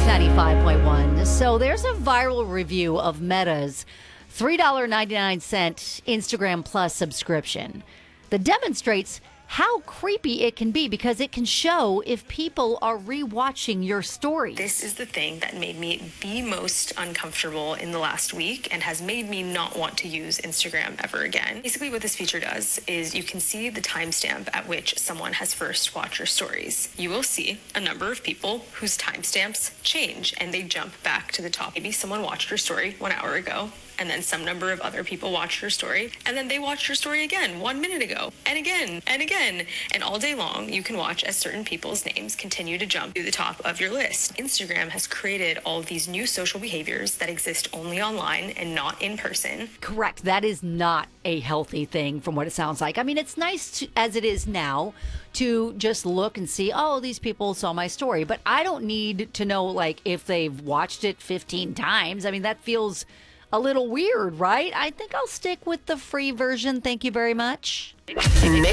95.1. So there's a viral review of Meta's $3.99 Instagram Plus subscription that demonstrates how creepy it can be because it can show if people are rewatching your stories. This is the thing that made me the most uncomfortable in the last week and has made me not want to use Instagram ever again. Basically, what this feature does is you can see the timestamp at which someone has first watched your stories. You will see a number of people whose timestamps change and they jump back to the top. Maybe someone watched your story 1 hour ago, and then some number of other people watched your story, and then they watched your story again 1 minute ago, and again, and again. And all day long, you can watch as certain people's names continue to jump to the top of your list. Instagram has created all of these new social behaviors that exist only online and not in person. Correct. That is not a healthy thing from what it sounds like. I mean, it's nice to, as it is now, to just look and see, oh, these people saw my story. But I don't need to know, like, if they've watched it 15 times. I mean, that feels a little weird, right? I think I'll stick with the free version. Thank you very much. Nick